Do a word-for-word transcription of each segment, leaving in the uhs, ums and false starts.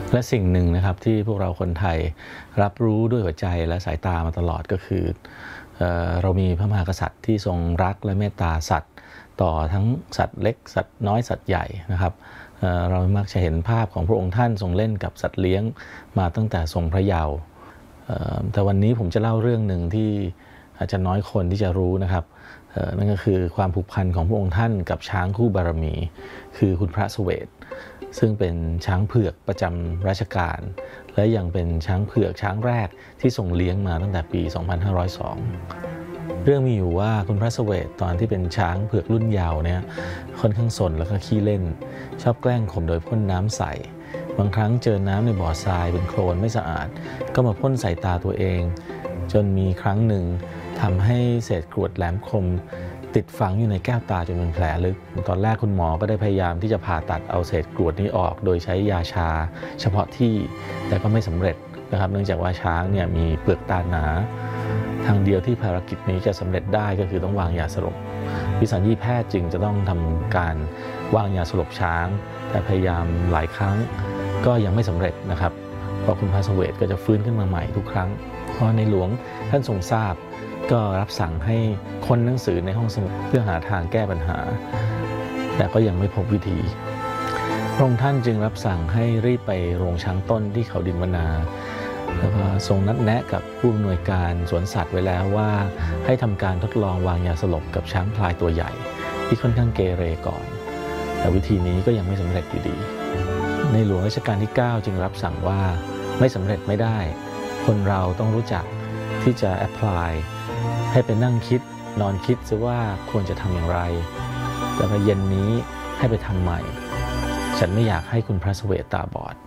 และสิ่งหนึ่งนะครับที่พวกเราคนไทยรับรู้ด้วยหัวใจและสายตามาตลอดก็คือเอ่อเรามีพระมหากษัตริย์ที่ทรงรักและเมตตาสัตว์ต่อทั้งสัตว์เล็กสัตว์น้อยสัตว์ใหญ่นะครับเอ่อเรามักจะเห็นภาพของพระองค์ท่านทรงเล่นกับสัตว์เลี้ยงมาตั้งแต่ทรงพระเยาว์เอ่อแต่วันนี้ผมจะเล่าเรื่องหนึ่งที่อาจจะน้อยคนที่จะรู้นะครับเอ่อนั่นก็คือความผูกพันของพระองค์ท่านกับช้างคู่บารมี คือคุณพระเสวตซึ่งเป็นช้างเผือกประจำรัชกาลและยังเป็นช้างเผือกช้างแรกที่ทรงเลี้ยงมาตั้งแต่ปี สองพันห้าร้อยสอง เรื่องมีอยู่ว่าคุณพระเสวตตอนที่เป็นช้างเผือกรุ่นเยาว์เนี่ยค่อนข้างสนแล้วก็ขี้เล่นชอบแกล้งข่มโดยพ่นน้ำใส่บางครั้งเจอน้ำในบ่อทรายเป็นโคลนไม่สะอาดก็มาพ่นใส่ตาตัวเองจนมีครั้งหนึ่งทำให้เศษกรวดแหลมคมติดฝังอยู่ในแก้วตาจนเป็นแผลลึกตอนแรกคุณหมอก็ได้พยายามที่จะผ่าตัดเอาเศษกรวดนี้ออกโดยใช้ยาชาเฉพาะที่แต่ก็ไม่สำเร็จนะครับเนื่องจากว่าช้างเนี่ยมีเปลือกตาหนาทางเดียวที่ภารกิจนี้จะสำเร็จได้ก็คือต้องวางยาสลบวิสัญญีแพทย์จึงจะต้องทำการวางยาสลบช้างแต่พยายามหลายครั้งก็ยังไม่สำเร็จนะครับเพราะคุณพระเสวตก็จะฟื้นขึ้นมาใหม่ทุกครั้งเพราะในหลวงท่านทรงทราบก็รับสั่งให้ค้นหนังสือในห้องสมุดเพื่อหาทางแก้ปัญหาแต่ก็ยังไม่พบวิธีพระองค์ท่านจึงรับสั่งให้รีบไปโรงช้างต้นที่เขาดินวนาแล้วก็ทรงนัดแนะกับผู้อำนวยการสวนสัตว์ไว้แล้วว่าให้ทำการทดลองวางยาสลบกับช้างพลายตัวใหญ่ที่ค่อนข้างเกเรก่อนแต่วิธีนี้ก็ยังไม่สำเร็จอยู่ดีในหลวงรัชกาลที่เก้าจึงรับสั่งว่าไม่สำเร็จไม่ได้คนเราต้องรู้จักที่จะแอพพลายให้ไปนั่งคิดนอนคิดซะว่าควรจะทำอย่างไรแล้วก็เย็นนี้ให้ไปทำใหม่ฉันไม่อยากให้คุณพระเสวตตาบอด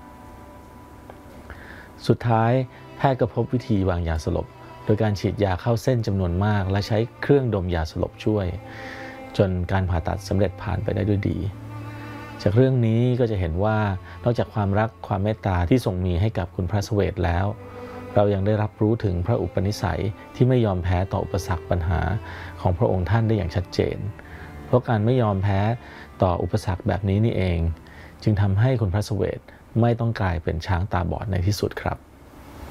สุดท้ายแพทย์ก็พบวิธีวางยาสลบโดยการฉีดยาเข้าเส้นจำนวนมากและใช้เครื่องดมยาสลบช่วยจนการผ่าตัดสำเร็จผ่านไปได้ด้วยดีจากเรื่องนี้ก็จะเห็นว่านอกจากความรักความเมตตาที่ทรงมีให้กับคุณพระเสวตแล้วเรายังได้รับรู้ถึงพระอุปนิสัยที่ไม่ยอมแพ้ต่ออุปสรรคปัญหาของพระองค์ท่านได้อย่างชัดเจนเพราะการไม่ยอมแพ้ต่ออุปสรรคแบบนี้นี่เองจึงทำให้คุณพระเสวตไม่ต้องกลายเป็นช้างตาบอดในที่สุดครับ